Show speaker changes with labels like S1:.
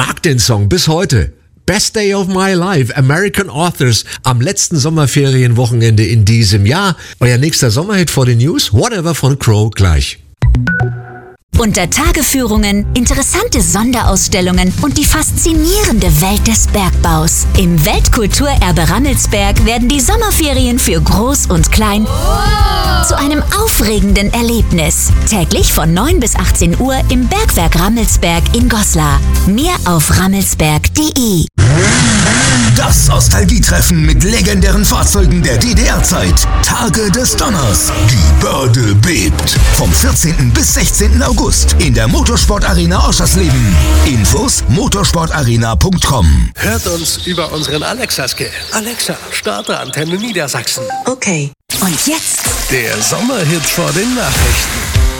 S1: mag den Song bis heute. Best Day of My Life, American Authors, am letzten Sommerferienwochenende in diesem Jahr. Euer nächster Sommerhit vor den News, Whatever von Crow gleich.
S2: Unter Tageführungen, interessante Sonderausstellungen und die faszinierende Welt des Bergbaus. Im Weltkulturerbe Rammelsberg werden die Sommerferien für Groß und Klein zu einem aufregenden Erlebnis. Täglich von 9 bis 18 Uhr im Bergwerk Rammelsberg in Goslar. Mehr auf rammelsberg.de.
S3: Das Nostalgietreffen mit legendären Fahrzeugen der DDR-Zeit. Tage des Donners. Die Börde bebt. Vom 14. bis 16. August in der Motorsport-Arena Oschersleben. Infos motorsportarena.com.
S4: Hört uns über unseren Alexa-Skill. Alexa, starte Antenne Niedersachsen.
S2: Okay. Und jetzt
S4: Der Sommerhit vor den Nachrichten.